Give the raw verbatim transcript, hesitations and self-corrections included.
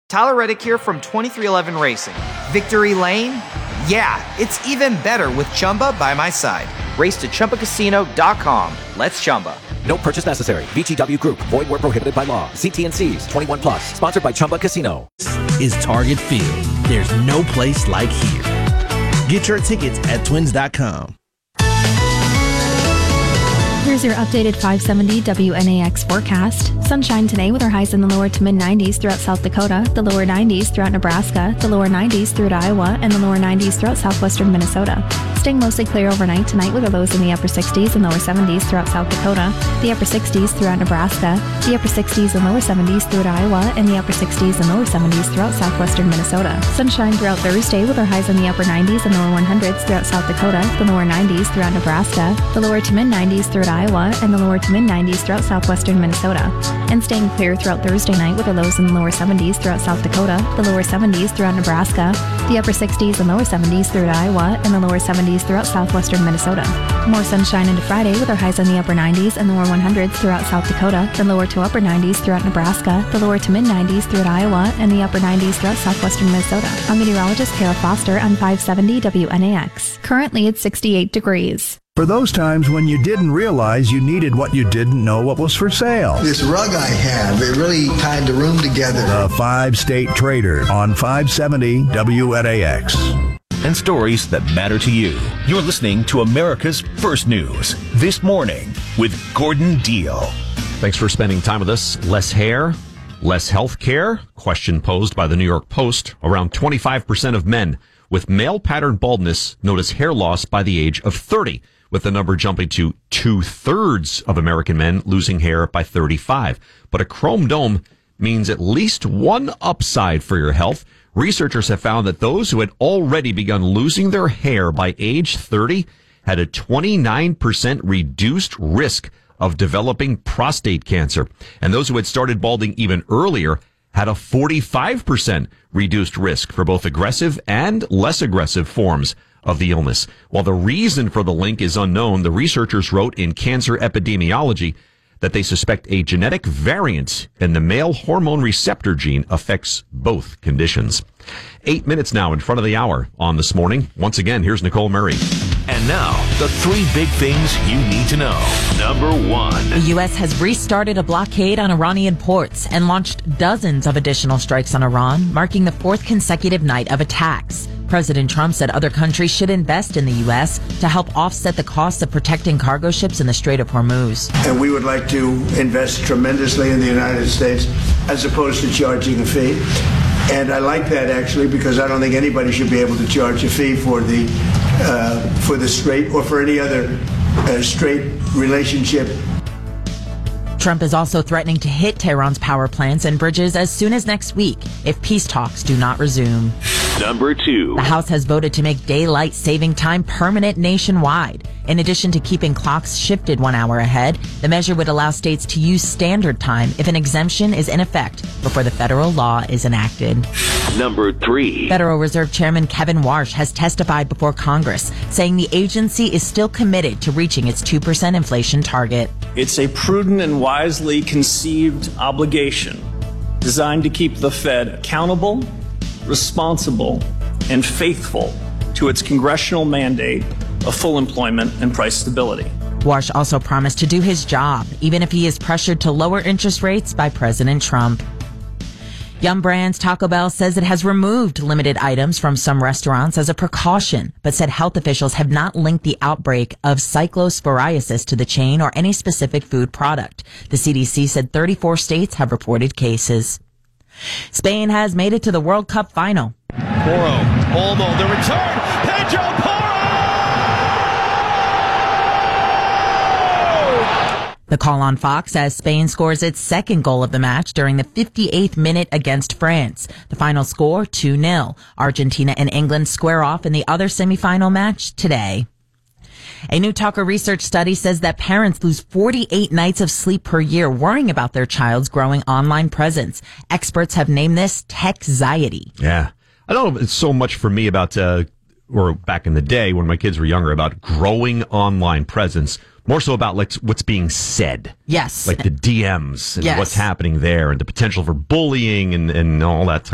Tyler Reddick here from twenty-three eleven Racing. Victory Lane? Yeah, it's even better with Chumba by my side. Race to Chumba Casino dot com. Let's Chumba. No purchase necessary. V G W Group. Void where prohibited by law. See T and C's. twenty-one plus. Sponsored by Chumba Casino. Is Target Field. There's no place like here. Get your tickets at twins dot com. Here's your updated five seventy W N A X forecast. Sunshine today with our highs in the lower to mid nineties throughout South Dakota, the lower nineties throughout Nebraska, the lower nineties throughout Iowa, and the lower nineties throughout southwestern Minnesota. Staying mostly clear overnight tonight with our lows in the upper sixties and lower seventies throughout South Dakota, the upper sixties throughout Nebraska, the upper sixties and lower seventies throughout Iowa, and the upper sixties and lower seventies throughout southwestern Minnesota. Sunshine throughout Thursday with our highs in the upper nineties and lower hundreds throughout South Dakota, the lower nineties throughout Nebraska, the lower to mid nineties throughout Iowa, and the lower to mid nineties throughout southwestern Minnesota. And staying clear throughout Thursday night with our lows in the lower seventies throughout South Dakota, the lower seventies throughout Nebraska, the upper sixties and lower seventies throughout Iowa, and the lower seventies throughout southwestern Minnesota. More sunshine into Friday with our highs in the upper nineties and lower hundreds throughout South Dakota, the lower to upper nineties throughout Nebraska, the lower to mid nineties throughout Iowa, and the upper nineties throughout southwestern Minnesota. I'm meteorologist Kara Foster on five seventy W N A X. Currently it's sixty-eight degrees. For those times when you didn't realize you needed what you didn't know what was for sale. This rug I have, it really tied the room together. The Five-State Trader on five seventy W N A X. And stories that matter to you. You're listening to America's First News This Morning with Gordon Deal. Thanks for spending time with us. Less hair, less health care? Question posed by the New York Post. Around twenty-five percent of men with male pattern baldness notice hair loss by the age of thirty, with the number jumping to two-thirds of American men losing hair by thirty-five. But a chrome dome means at least one upside for your health. Researchers have found that those who had already begun losing their hair by age thirty had a twenty-nine percent reduced risk of developing prostate cancer. And those who had started balding even earlier had a forty-five percent reduced risk for both aggressive and less aggressive forms of the illness. While the reason for the link is unknown, the researchers wrote in Cancer Epidemiology that they suspect a genetic variant in the male hormone receptor gene affects both conditions. Eight minutes now in front of the hour on This Morning. Once again, here's Nicole Murray. And now, the three big things you need to know. Number one. The U S has restarted a blockade on Iranian ports and launched dozens of additional strikes on Iran, marking the fourth consecutive night of attacks. President Trump said other countries should invest in the U S to help offset the costs of protecting cargo ships in the Strait of Hormuz. And we would like to invest tremendously in the United States as opposed to charging a fee. And I like that, actually, because I don't think anybody should be able to charge a fee for the uh, for the Strait or for any other uh, Strait relationship. Trump is also threatening to hit Tehran's power plants and bridges as soon as next week if peace talks do not resume. Number two. The House has voted to make daylight saving time permanent nationwide. In addition to keeping clocks shifted one hour ahead, the measure would allow states to use standard time if an exemption is in effect before the federal law is enacted. Number three. Federal Reserve Chairman Kevin Warsh has testified before Congress, saying the agency is still committed to reaching its two percent inflation target. It's a prudent and wisely conceived obligation designed to keep the Fed accountable, responsible, and faithful to its congressional mandate of full employment and price stability. Warsh also promised to do his job, even if he is pressured to lower interest rates by President Trump. Yum Brands Taco Bell says it has removed limited items from some restaurants as a precaution, but said health officials have not linked the outbreak of cyclosporiasis to the chain or any specific food product. The C D C said thirty-four states have reported cases. Spain has made it to the World Cup final. Porro, Olmo, the return, Pedro Porro! The call on Fox as Spain scores its second goal of the match during the fifty-eighth minute against France. The final score, two nil. Argentina and England square off in the other semifinal match today. A new Tucker research study says that parents lose forty-eight nights of sleep per year worrying about their child's growing online presence. Experts have named this techxiety. Yeah. I don't know if it's so much for me about, uh, or back in the day when my kids were younger, about growing online presence. More so about like what's being said. Yes. Like the D Ms and yes. what's happening there and the potential for bullying and, and all that